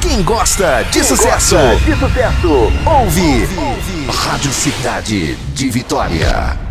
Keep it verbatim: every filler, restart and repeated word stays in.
Quem gosta de Quem sucesso, gosta de sucesso, ouve, ouve. Rádio Cidade de Vitória.